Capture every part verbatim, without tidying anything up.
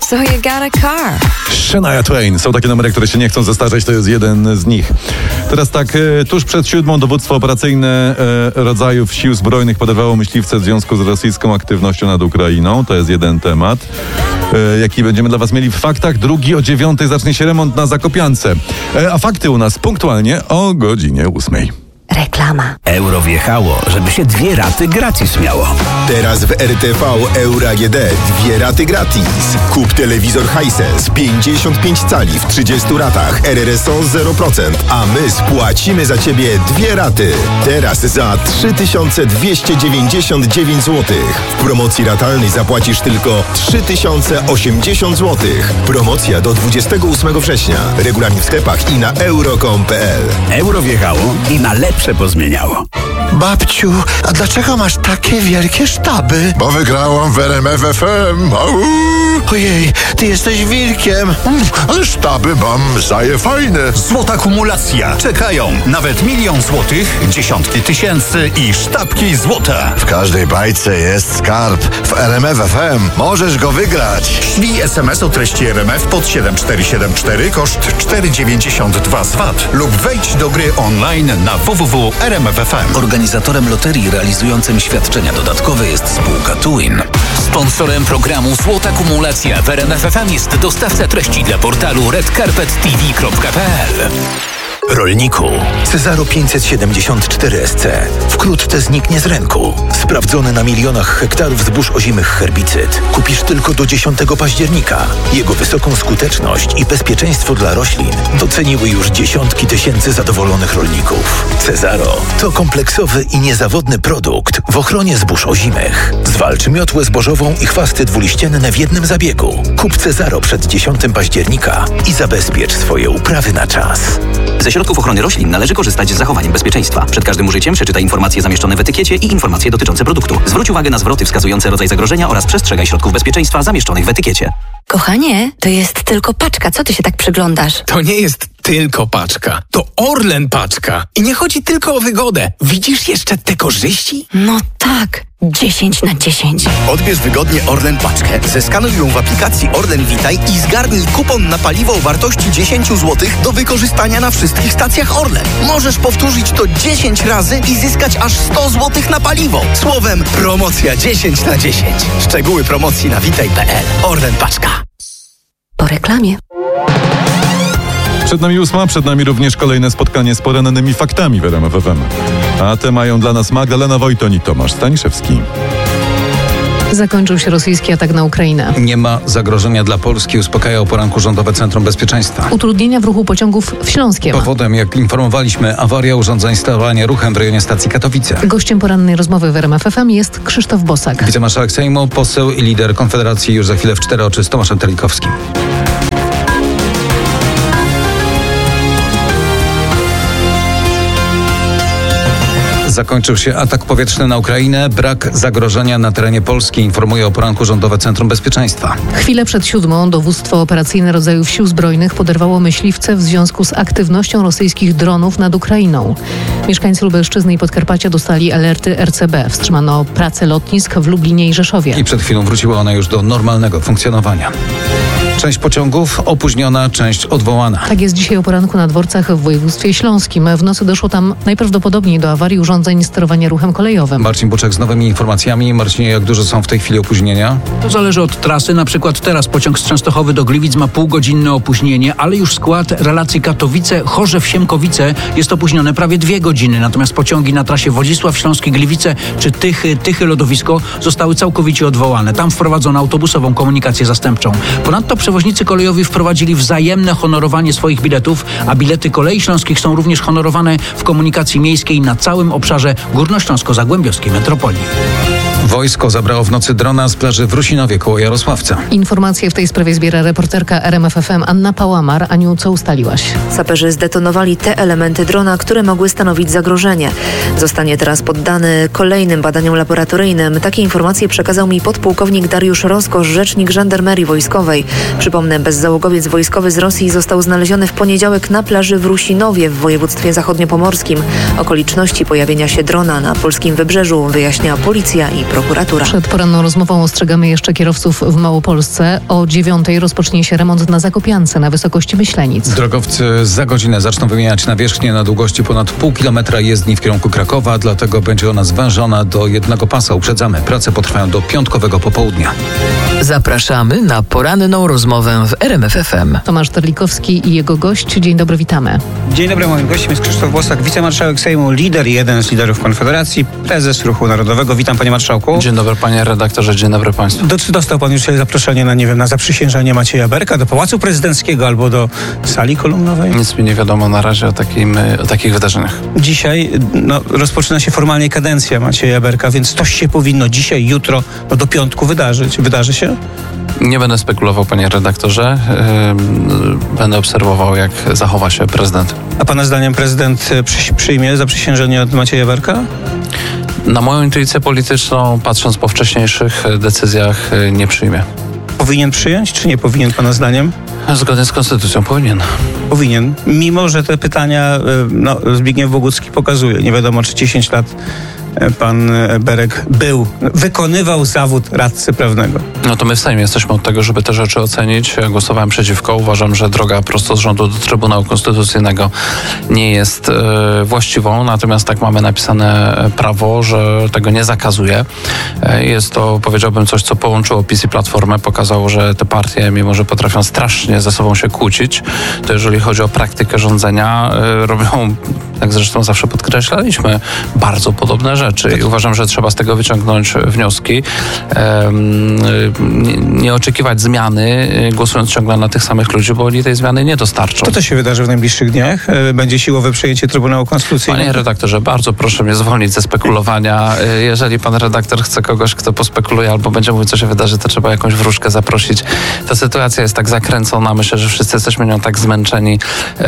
so you got a car. Shania Twain. Są takie numery, które się nie chcą zestarzeć, to jest jeden z nich. Teraz tak, e, tuż przed siódmą dowództwo operacyjne e, rodzajów sił zbrojnych poderwało myśliwce w związku z rosyjską aktywnością nad Ukrainą. To jest jeden temat, e, jaki będziemy dla was mieli w faktach. Drugi o dziewiątej zacznie się remont na Zakopiance. E, a fakty u nas punktualnie o godzinie ósmej. Reklama. Euro wjechało, żeby się dwie raty gratis miało. Teraz w R T V Euro A G D dwie raty gratis. Kup telewizor Hisense pięćdziesiąt pięć cali w trzydziestu ratach, R R S O zero procent, a my spłacimy za Ciebie dwie raty. Teraz za trzy tysiące dwieście dziewięćdziesiąt dziewięć złotych. W promocji ratalnej zapłacisz tylko trzy tysiące osiemdziesiąt złotych. Promocja do dwudziestego ósmego września. Regulamin w sklepach i na euro kropka com kropka p l. Euro wjechało i na lepsze pozmieniało. Babciu, a dlaczego masz takie wielkie sztaby? Bo wygrałam w R M F F M. Au. Ojej, ty jesteś wilkiem. Mm, ale sztaby mam zaje fajne. Złota kumulacja. Czekają nawet milion złotych, dziesiątki tysięcy i sztabki złota. W każdej bajce jest skarb. W R M F F M możesz go wygrać. Ślij S M S o treści R M F pod siedem cztery siedem cztery, koszt cztery dziewięćdziesiąt dwa z V A T lub wejdź do gry online na w w w kropka r m f f m. Organizatorem loterii realizującym świadczenia dodatkowe jest spółka Tuwin. Sponsorem programu Złota Kumulacja w R M F F M jest dostawca treści dla portalu red carpet t v kropka p l. Rolniku. Cezaro pięćset siedemdziesiąt cztery S C wkrótce zniknie z rynku. Sprawdzony na milionach hektarów zbóż ozimych herbicyd. Kupisz tylko do dziesiątego października. Jego wysoką skuteczność i bezpieczeństwo dla roślin doceniły już dziesiątki tysięcy zadowolonych rolników. Cezaro to kompleksowy i niezawodny produkt w ochronie zbóż ozimych. Zwalcz miotłę zbożową i chwasty dwuliścienne w jednym zabiegu. Kup Cezaro przed dziesiątego października i zabezpiecz swoje uprawy na czas. Ze środków ochrony roślin należy korzystać z zachowaniem bezpieczeństwa. Przed każdym użyciem przeczytaj informacje zamieszczone w etykiecie i informacje dotyczące produktu. Zwróć uwagę na zwroty wskazujące rodzaj zagrożenia oraz przestrzegaj środków bezpieczeństwa zamieszczonych w etykiecie. Kochanie, to jest tylko paczka. Co ty się tak przyglądasz? To nie jest tylko paczka. To Orlen paczka. I nie chodzi tylko o wygodę. Widzisz jeszcze te korzyści? No tak. dziesięć na dziesięć. Odbierz wygodnie Orlen paczkę, zeskanuj ją w aplikacji Orlen Witaj i zgarnij kupon na paliwo o wartości dziesięć złotych do wykorzystania na wszystkich stacjach Orlen. Możesz powtórzyć to dziesięć razy i zyskać aż sto złotych na paliwo. Słowem, promocja dziesięć na dziesięć. Szczegóły promocji na witaj kropka p l. Orlen paczka. Po reklamie. Przed nami ósma, przed nami również kolejne spotkanie z porannymi faktami w R M F F M. A te mają dla nas Magdalena Wojton i Tomasz Staniszewski. Zakończył się rosyjski atak na Ukrainę. Nie ma zagrożenia dla Polski, uspokaja o poranku Rządowe Centrum Bezpieczeństwa. Utrudnienia w ruchu pociągów w Śląskiem. Powodem, jak informowaliśmy, awaria urządzeń sterowania ruchem w rejonie stacji Katowice. Gościem porannej rozmowy w R M F F M jest Krzysztof Bosak. Wicemarszałek Sejmu, poseł i lider Konfederacji już za chwilę w cztery oczy z Tomaszem Telikowskim. Zakończył się atak powietrzny na Ukrainę. Brak zagrożenia na terenie Polski, informuje o poranku Rządowe Centrum Bezpieczeństwa. Chwilę przed siódmą dowództwo operacyjne rodzajów sił zbrojnych poderwało myśliwce w związku z aktywnością rosyjskich dronów nad Ukrainą. Mieszkańcy Lubelszczyzny i Podkarpacia dostali alerty R C B. Wstrzymano pracę lotnisk w Lublinie i Rzeszowie. I przed chwilą wróciły one już do normalnego funkcjonowania. Część pociągów opóźniona, część odwołana. Tak jest dzisiaj o poranku na dworcach w województwie śląskim. W nocy doszło tam najprawdopodobniej do awarii urządzeń sterowania ruchem kolejowym. Marcin Buczek z nowymi informacjami. Marcinie, jak duże są w tej chwili opóźnienia? To zależy od trasy. Na przykład teraz pociąg z Częstochowy do Gliwic ma półgodzinne opóźnienie, ale już skład relacji Katowice-Chorzew-Siemkowice jest opóźnione prawie dwie godziny. Natomiast pociągi na trasie Wodzisław Śląski-Gliwice czy Tychy, Tychy-Lodowisko zostały całkowicie odwołane. Tam wprowadzono autobusową komunikację zastępczą. Ponadto przewoźnicy kolejowi wprowadzili wzajemne honorowanie swoich biletów, a bilety kolei śląskich są również honorowane w komunikacji miejskiej na całym obszarze górnośląsko-zagłębiowskiej metropolii. Wojsko zabrało w nocy drona z plaży w Rusinowie koło Jarosławca. Informacje w tej sprawie zbiera reporterka R M F F M Anna Pałamar. Aniu, co ustaliłaś? Saperzy zdetonowali te elementy drona, które mogły stanowić zagrożenie. Zostanie teraz poddany kolejnym badaniom laboratoryjnym. Takie informacje przekazał mi podpułkownik Dariusz Roskosz, rzecznik żandarmerii wojskowej. Przypomnę, bezzałogowiec wojskowy z Rosji został znaleziony w poniedziałek na plaży w Rusinowie w województwie zachodniopomorskim. Okoliczności pojawienia się drona na polskim wybrzeżu wyjaśnia policja i prokuratura. Przed poranną rozmową ostrzegamy jeszcze kierowców w Małopolsce. O dziewiątej rozpocznie się remont na Zakopiance na wysokości Myślenic. Drogowcy za godzinę zaczną wymieniać nawierzchnię na długości ponad pół kilometra jezdni w kierunku Krakowa, dlatego będzie ona zwężona do jednego pasa. Uprzedzamy, prace potrwają do piątkowego popołudnia. Zapraszamy na poranną rozmowę w R M F F M. Tomasz Terlikowski i jego gość. Dzień dobry, witamy. Dzień dobry, moim gościem jest Krzysztof Bosak, wicemarszałek Sejmu, lider i jeden z liderów Konfederacji, prezes Ruchu Narodowego. Witam, panie marszałku. Dzień dobry, panie redaktorze, dzień dobry państwu. Do, czy dostał pan już zaproszenie na, nie wiem, na zaprzysiężenie Macieja Berka do Pałacu Prezydenckiego albo do sali kolumnowej? Nic mi nie wiadomo na razie o, takim, o takich wydarzeniach. Dzisiaj no, rozpoczyna się formalnie kadencja Macieja Berka, więc coś się powinno dzisiaj, jutro, no, do piątku wydarzyć. Wydarzy się? Nie będę spekulował, panie redaktorze. Yy, będę obserwował, jak zachowa się prezydent. A pana zdaniem prezydent przy, przyjmie zaprzysiężenie od Macieja Berka? Na moją intuicję polityczną, patrząc po wcześniejszych decyzjach, nie przyjmie. Powinien przyjąć, czy nie powinien, pana zdaniem? Zgodnie z konstytucją powinien. Powinien. Mimo że te pytania no, Zbigniew Bogucki pokazuje. Nie wiadomo, czy dziesięć lat pan Berek był, wykonywał zawód radcy prawnego. No to my w Sejmie jesteśmy od tego, żeby te rzeczy ocenić. Ja głosowałem przeciwko. Uważam, że droga prosto z rządu do Trybunału Konstytucyjnego nie jest e, właściwą. Natomiast tak mamy napisane prawo, że tego nie zakazuje. E, jest to, powiedziałbym, coś, co połączyło PiS i Platformę. Pokazało, że te partie, mimo że potrafią strasznie ze sobą się kłócić, to jeżeli chodzi o praktykę rządzenia, e, robią, jak zresztą zawsze podkreślaliśmy, bardzo podobne rzeczy. I uważam, że trzeba z tego wyciągnąć wnioski. Nie, nie oczekiwać zmiany, głosując ciągle na tych samych ludzi, bo oni tej zmiany nie dostarczą. To co się wydarzy w najbliższych dniach? Będzie siłowe przejęcie Trybunału Konstytucyjnego? Panie redaktorze, bardzo proszę mnie zwolnić ze spekulowania. Jeżeli pan redaktor chce kogoś, kto pospekuluje albo będzie mówił, co się wydarzy, to trzeba jakąś wróżkę zaprosić. Ta sytuacja jest tak zakręcona. Myślę, że wszyscy jesteśmy nią tak zmęczeni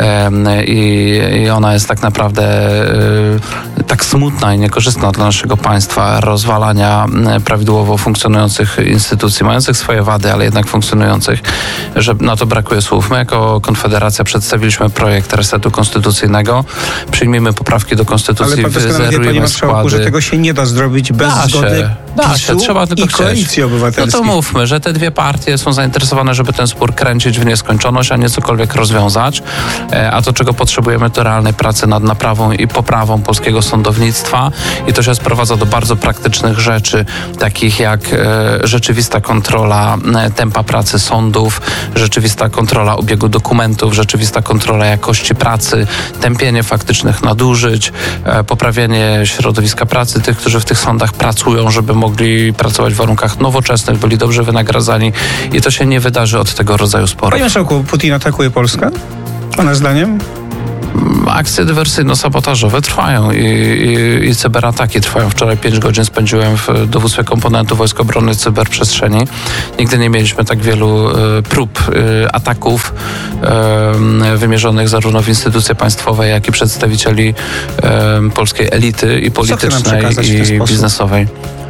i, i ona jest tak naprawdę tak smutna i niekorzystna dla naszego państwa, rozwalania prawidłowo funkcjonujących instytucji, mających swoje wady, ale jednak funkcjonujących, że na to brakuje słów. My jako Konfederacja przedstawiliśmy projekt resetu konstytucyjnego. Przyjmijmy poprawki do konstytucji, wyzerujemy składy. Że tego się nie da zrobić bez da zgody się, da się, trzeba tylko i Koalicji Obywatelskiej. No to mówmy, że te dwie partie są zainteresowane, żeby ten spór kręcić w nieskończoność, a nie cokolwiek rozwiązać. A to, czego potrzebujemy, to realnej pracy nad naprawą i poprawą polskiego sądownictwa. I to się sprowadza do bardzo praktycznych rzeczy, takich jak e, rzeczywista kontrola e, tempa pracy sądów, rzeczywista kontrola obiegu dokumentów, rzeczywista kontrola jakości pracy, tępienie faktycznych nadużyć, e, poprawienie środowiska pracy tych, którzy w tych sądach pracują, żeby mogli pracować w warunkach nowoczesnych, byli dobrze wynagradzani i to się nie wydarzy od tego rodzaju sporów. Panie marszałku, Putin atakuje Polskę? Pana zdaniem? Akcje dywersyjno-sabotażowe trwają i, i, i cyberataki trwają. Wczoraj pięć godzin spędziłem w dowództwie komponentu Wojsk Obrony Cyberprzestrzeni. Nigdy nie mieliśmy tak wielu y, prób y, ataków y, wymierzonych zarówno w instytucje państwowe, jak i przedstawicieli y, polskiej elity i politycznej i biznesowej.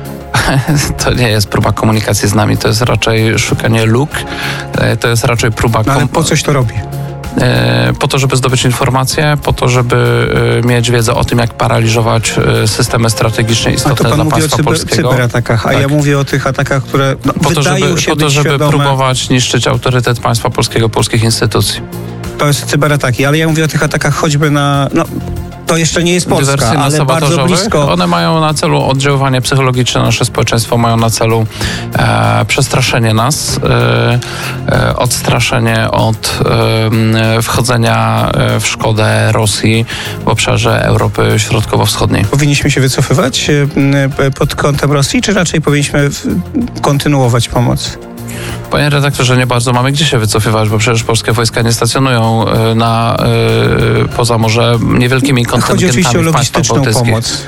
To nie jest próba komunikacji z nami, to jest raczej szukanie luk, to jest raczej próba... No ale po coś to robi? Po to, żeby zdobyć informacje, po to, żeby mieć wiedzę o tym, jak paraliżować systemy strategicznie istotne dla państwa cyber, polskiego. Cyberatakach, a tak. ja mówię o tych atakach, które no, po to, wydają żeby, się po to, być żeby świadome. próbować niszczyć autorytet państwa polskiego, polskich instytucji. To jest cyberataki, ale ja mówię o tych atakach choćby na... No, to jeszcze nie jest Polska, ale bardzo blisko. One mają na celu oddziaływanie psychologiczne na nasze społeczeństwo, mają na celu e, przestraszenie nas, e, e, odstraszenie od e, wchodzenia w szkodę Rosji w obszarze Europy Środkowo-Wschodniej. Powinniśmy się wycofywać e, pod kątem Rosji, czy raczej powinniśmy w, kontynuować pomoc? Panie redaktorze, nie bardzo mamy gdzie się wycofywać, bo przecież polskie wojska nie stacjonują na, y, poza może niewielkimi kontyngentami. Chodzi oczywiście o logistyczną pomoc.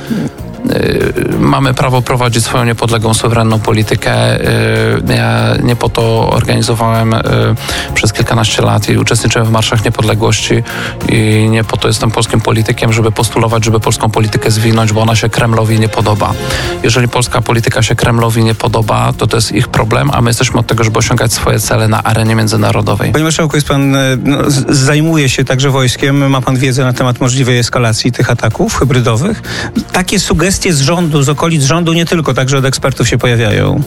Mamy prawo prowadzić swoją niepodległą, suwerenną politykę. Ja nie po to organizowałem przez kilkanaście lat i uczestniczyłem w marszach niepodległości i nie po to jestem polskim politykiem, żeby postulować, żeby polską politykę zwinąć, bo ona się Kremlowi nie podoba. Jeżeli polska polityka się Kremlowi nie podoba, to to jest ich problem, a my jesteśmy od tego, żeby osiągać swoje cele na arenie międzynarodowej. Panie marszałku, jest pan, no, zajmuje się także wojskiem, ma pan wiedzę na temat możliwej eskalacji tych ataków hybrydowych. Takie sugestie sugestie z rządu, z okolic rządu, nie tylko, także od ekspertów się pojawiają.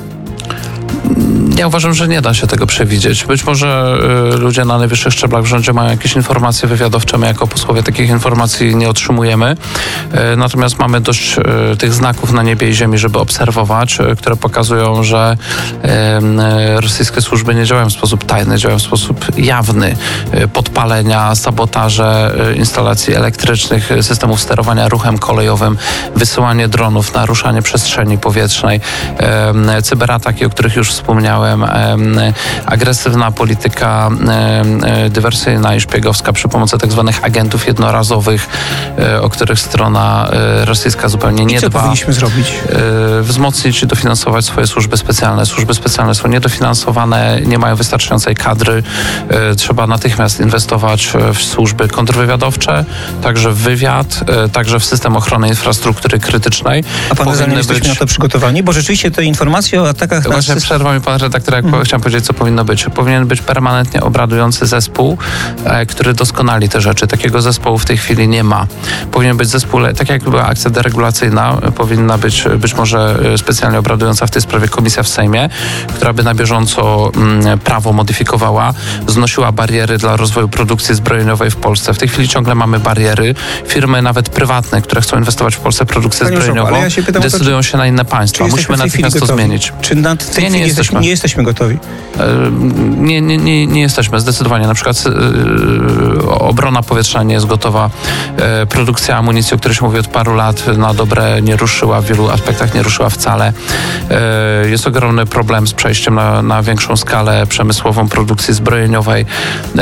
Ja uważam, że nie da się tego przewidzieć. Być może y, ludzie na najwyższych szczeblach w rządzie mają jakieś informacje wywiadowcze, my jako posłowie takich informacji nie otrzymujemy. Y, natomiast mamy dość y, tych znaków na niebie i ziemi, żeby obserwować, y, które pokazują, że y, y, rosyjskie służby nie działają w sposób tajny, działają w sposób jawny. Y, podpalenia, sabotaże y, instalacji elektrycznych, y, systemów sterowania ruchem kolejowym, wysyłanie dronów, naruszanie przestrzeni powietrznej, y, cyberataki, o których już wspomniałem, agresywna polityka dywersyjna i szpiegowska przy pomocy tak zwanych agentów jednorazowych, o których strona rosyjska zupełnie nie I co dba. powinniśmy zrobić? Wzmocnić i dofinansować swoje służby specjalne. Służby specjalne są niedofinansowane, nie mają wystarczającej kadry. Trzeba natychmiast inwestować w służby kontrwywiadowcze, także w wywiad, także w system ochrony infrastruktury krytycznej. A pan zdaniem jesteśmy być... na to przygotowani? Bo rzeczywiście te informacje o atakach na... Właśnie przerwa mi pan redaktor, jak hmm. chciałem powiedzieć, co powinno być. Powinien być permanentnie obradujący zespół, e, który doskonali te rzeczy. Takiego zespołu w tej chwili nie ma. Powinien być zespół, tak jak była akcja deregulacyjna, e, powinna być być może e, specjalnie obradująca w tej sprawie komisja w Sejmie, która by na bieżąco m, prawo modyfikowała, znosiła bariery dla rozwoju produkcji zbrojeniowej w Polsce. W tej chwili ciągle mamy bariery. Firmy nawet prywatne, które chcą inwestować w Polsce produkcję Panie zbrojeniową, Żoku, ja się pytam decydują to, się na inne państwa. Musimy natychmiast to zmienić. Czy na tej nie, nie, nie, jesteśmy, nie jesteśmy gotowi? Nie, nie, nie, nie jesteśmy, zdecydowanie. Na przykład yy, obrona powietrzna nie jest gotowa. Yy, produkcja amunicji, o której się mówi od paru lat, na dobre nie ruszyła, w wielu aspektach nie ruszyła wcale. Yy, jest ogromny problem z przejściem na, na większą skalę przemysłową produkcji zbrojeniowej. Yy,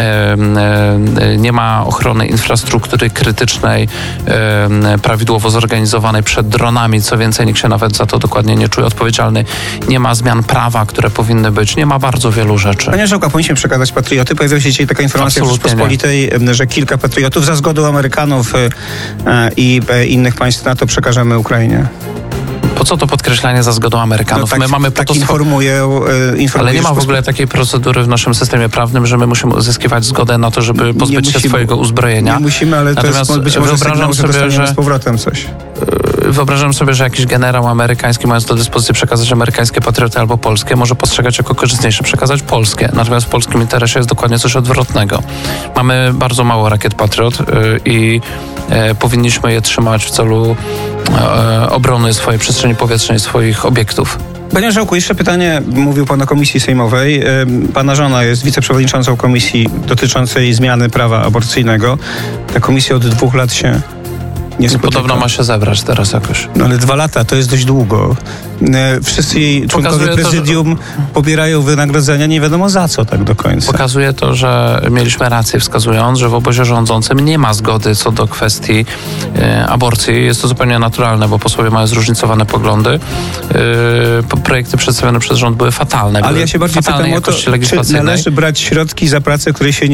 yy, nie ma ochrony infrastruktury krytycznej, yy, prawidłowo zorganizowanej przed dronami. Co więcej, nikt się nawet za to dokładnie nie czuje odpowiedzialny. Nie ma zmian prawa, które powinny być. Nie ma bardzo wielu rzeczy. Panie Żołka, powinniśmy przekazać patrioty. Pojawiła się dzisiaj taka informacja w Rzeczpospolitej, że kilka patriotów za zgodą Amerykanów e, i e, innych państw NATO przekażemy Ukrainie. Po co to podkreślanie za zgodą Amerykanów? No tak, my mamy po tak to informuję, e, informuję. Ale nie ma w ogóle takiej procedury w naszym systemie prawnym, że my musimy uzyskiwać zgodę na to, żeby pozbyć musimy, się swojego uzbrojenia. Nie musimy, ale Natomiast to jest być może wyobrażam sygnał, sobie, że że z powrotem coś. Wyobrażam sobie, że jakiś generał amerykański, mając do dyspozycji przekazać amerykańskie patrioty albo polskie, może postrzegać jako korzystniejsze przekazać polskie. Natomiast w polskim interesie jest dokładnie coś odwrotnego. Mamy bardzo mało rakiet Patriot yy, i yy, powinniśmy je trzymać w celu yy, obrony swojej przestrzeni powietrznej, swoich obiektów. Panie Żołku, jeszcze pytanie. Mówił pan o komisji sejmowej. Pana żona jest wiceprzewodniczącą komisji dotyczącej zmiany prawa aborcyjnego. Ta komisja od dwóch lat się nie spotyka. Podobno ma się zebrać teraz jakoś. No ale dwa lata to jest dość długo. Wszyscy jej członkowie prezydium to, że... pobierają wynagrodzenia nie wiadomo za co tak do końca. Pokazuje to, że mieliśmy rację, wskazując, że w obozie rządzącym nie ma zgody co do kwestii e, aborcji. Jest to zupełnie naturalne, bo posłowie mają zróżnicowane poglądy. E, projekty przedstawione przez rząd były fatalne. Ale były ja się bardziej pytam o to, czy należy brać środki za pracę, której się nie